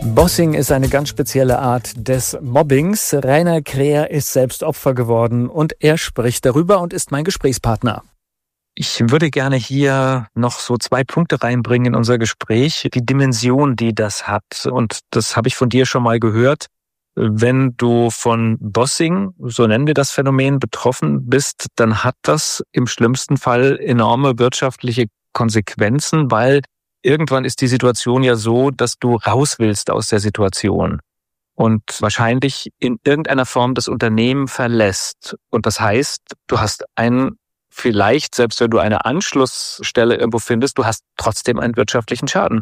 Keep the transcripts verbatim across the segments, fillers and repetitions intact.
Bossing ist eine ganz spezielle Art des Mobbings. Rainer Kreher ist selbst Opfer geworden und er spricht darüber und ist mein Gesprächspartner. Ich würde gerne hier noch so zwei Punkte reinbringen in unser Gespräch. Die Dimension, die das hat, und das habe ich von dir schon mal gehört. Wenn du von Bossing, so nennen wir das Phänomen, betroffen bist, dann hat das im schlimmsten Fall enorme wirtschaftliche Konsequenzen, weil irgendwann ist die Situation ja so, dass du raus willst aus der Situation und wahrscheinlich in irgendeiner Form das Unternehmen verlässt. Und das heißt, du hast einen, vielleicht, selbst wenn du eine Anschlussstelle irgendwo findest, du hast trotzdem einen wirtschaftlichen Schaden.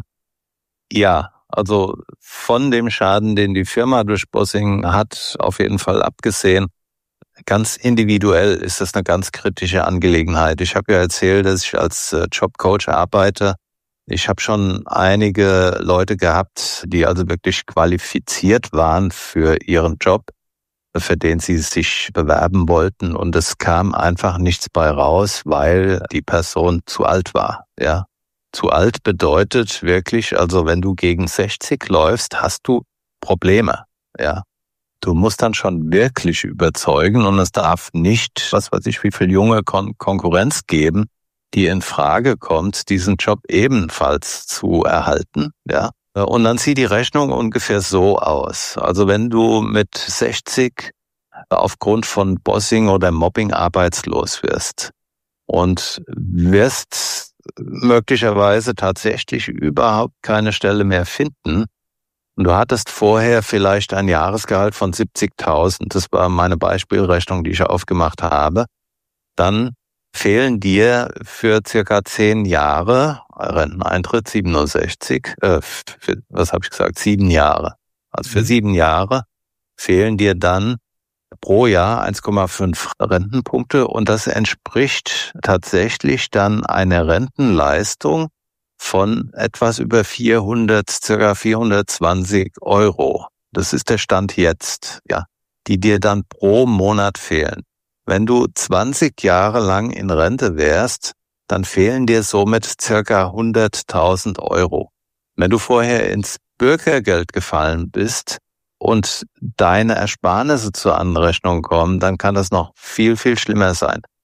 Ja, also von dem Schaden, den die Firma durch Bossing hat, auf jeden Fall abgesehen, ganz individuell ist das eine ganz kritische Angelegenheit. Ich habe ja erzählt, dass ich als Jobcoach arbeite. Ich habe schon einige Leute gehabt, die also wirklich qualifiziert waren für ihren Job, für den sie sich bewerben wollten, und es kam einfach nichts bei raus, weil die Person zu alt war. Ja, zu alt bedeutet wirklich, also wenn du gegen sechzig läufst, hast du Probleme. Ja, du musst dann schon wirklich überzeugen und es darf nicht, was weiß ich, wie viel junge Kon- Konkurrenz geben, die in Frage kommt, diesen Job ebenfalls zu erhalten, ja. Und dann sieht die Rechnung ungefähr so aus. Also wenn du mit sechzig aufgrund von Bossing oder Mobbing arbeitslos wirst und wirst möglicherweise tatsächlich überhaupt keine Stelle mehr finden, und du hattest vorher vielleicht ein Jahresgehalt von siebzigtausend, das war meine Beispielrechnung, die ich aufgemacht habe, dann fehlen dir für circa zehn Jahre, Renteneintritt siebenundsechzig, äh, für, was habe ich gesagt, sieben Jahre. Also für mhm. sieben Jahre fehlen dir dann pro Jahr eins Komma fünf Rentenpunkte, und das entspricht tatsächlich dann einer Rentenleistung von etwas über vierhundert, circa vierhundertzwanzig Euro. Das ist der Stand jetzt, ja, die dir dann pro Monat fehlen. Wenn du zwanzig Jahre lang in Rente wärst, dann fehlen dir somit circa hunderttausend Euro. Wenn du vorher ins Bürgergeld gefallen bist und deine Ersparnisse zur Anrechnung kommen, dann kann das noch viel, viel schlimmer sein.